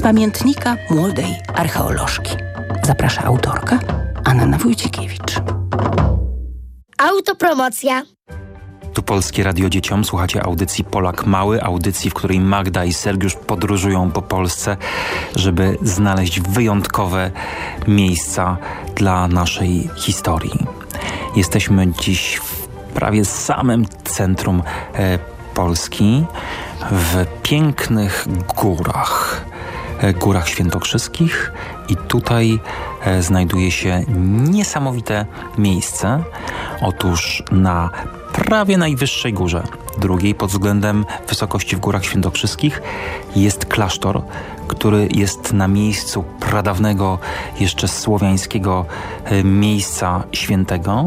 z pamiętnika młodej archeolożki. Zaprasza autorka Anna Wójcikiewicz. Autopromocja. Tu Polskie Radio Dzieciom. Słuchacie audycji Polak Mały, audycji, w której Magda i Sergiusz podróżują po Polsce, żeby znaleźć wyjątkowe miejsca dla naszej historii. Jesteśmy dziś w prawie samym centrum Polski, w pięknych górach świętokrzyskich i tutaj znajduje się niesamowite miejsce. Otóż na prawie najwyższej górze, drugiej pod względem wysokości w Górach Świętokrzyskich, jest klasztor, który jest na miejscu pradawnego, jeszcze słowiańskiego miejsca świętego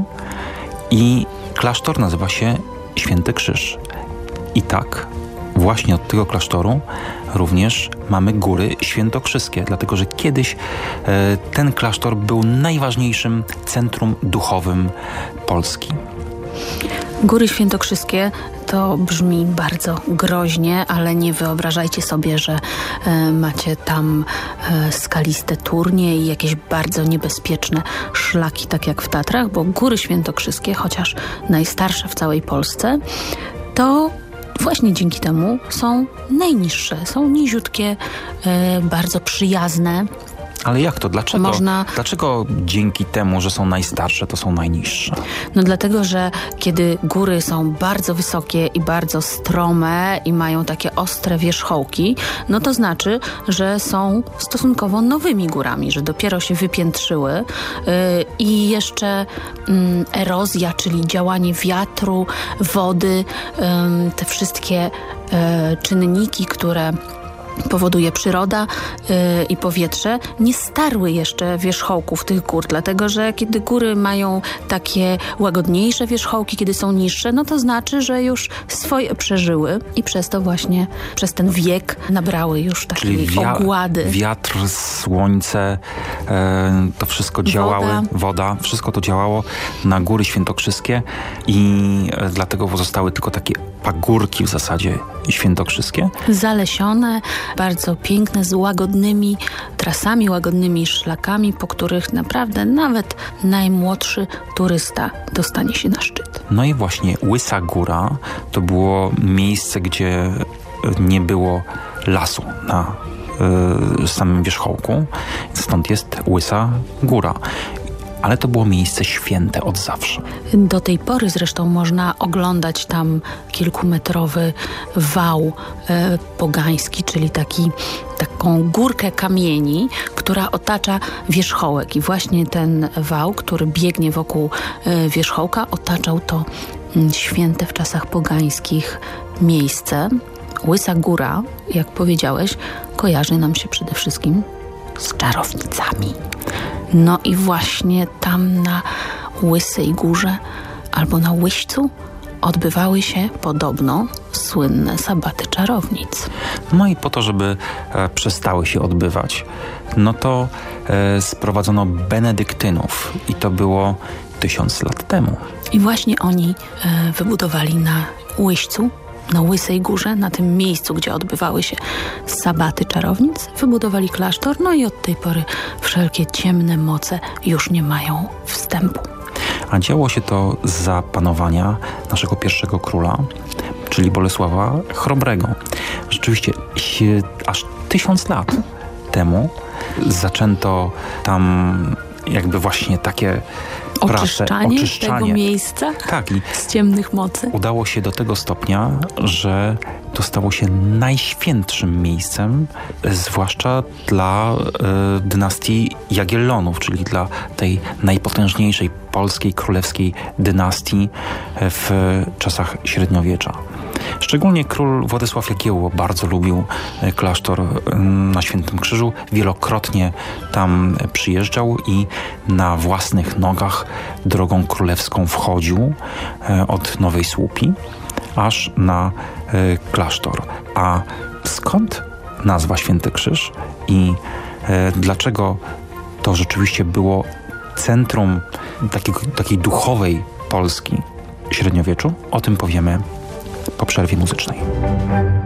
i klasztor nazywa się Święty Krzyż. I tak, właśnie od tego klasztoru również mamy Góry Świętokrzyskie, dlatego że kiedyś ten klasztor był najważniejszym centrum duchowym Polski. Góry Świętokrzyskie to brzmi bardzo groźnie, ale nie wyobrażajcie sobie, że macie tam skaliste turnie i jakieś bardzo niebezpieczne szlaki, tak jak w Tatrach, bo Góry Świętokrzyskie, chociaż najstarsze w całej Polsce, to właśnie dzięki temu są najniższe, są niziutkie, bardzo przyjazne. Ale jak to? Dlaczego dzięki temu, że są najstarsze, to są najniższe? No dlatego, że kiedy góry są bardzo wysokie i bardzo strome i mają takie ostre wierzchołki, no to znaczy, że są stosunkowo nowymi górami, że dopiero się wypiętrzyły i jeszcze erozja, czyli działanie wiatru, wody, te wszystkie czynniki, które powoduje przyroda i powietrze, nie starły jeszcze wierzchołków tych gór, dlatego że kiedy góry mają takie łagodniejsze wierzchołki, kiedy są niższe, no to znaczy, że już swoje przeżyły i przez to właśnie, przez ten wiek nabrały już takiej ogłady. Wiatr, słońce, to wszystko działało, woda, wszystko to działało na Góry Świętokrzyskie i dlatego pozostały tylko takie pagórki w zasadzie świętokrzyskie. Zalesione, bardzo piękne, z łagodnymi trasami, łagodnymi szlakami, po których naprawdę nawet najmłodszy turysta dostanie się na szczyt. No i właśnie Łysa Góra to było miejsce, gdzie nie było lasu na samym wierzchołku. Stąd jest Łysa Góra. Ale to było miejsce święte od zawsze. Do tej pory zresztą można oglądać tam kilkumetrowy wał pogański, czyli taką górkę kamieni, która otacza wierzchołek. I właśnie ten wał, który biegnie wokół wierzchołka, otaczał to święte w czasach pogańskich miejsce. Łysa Góra, jak powiedziałeś, kojarzy nam się przede wszystkim z czarownicami. No i właśnie tam na Łysej Górze albo na Łyścu odbywały się podobno słynne sabaty czarownic. No i po to, żeby przestały się odbywać, no to sprowadzono benedyktynów i to było 1000 lat temu. I właśnie oni wybudowali na Łyścu, na Łysej Górze, na tym miejscu, gdzie odbywały się sabaty czarownic, wybudowali klasztor, no i od tej pory wszelkie ciemne moce już nie mają wstępu. A działo się to za panowania naszego pierwszego króla, czyli Bolesława Chrobrego. Rzeczywiście aż 1000 lat temu zaczęto tam jakby właśnie takie oczyszczanie tego miejsca z ciemnych mocy. Udało się do tego stopnia, że to stało się najświętszym miejscem, zwłaszcza dla dynastii Jagiellonów, czyli dla tej najpotężniejszej polskiej królewskiej dynastii w czasach średniowiecza. Szczególnie król Władysław Jagiełło bardzo lubił klasztor na Świętym Krzyżu. Wielokrotnie tam przyjeżdżał i na własnych nogach drogą królewską wchodził od Nowej Słupi aż na klasztor. A skąd nazwa Święty Krzyż i dlaczego to rzeczywiście było centrum takiej duchowej Polski w średniowieczu? O tym powiemy po przerwie muzycznej.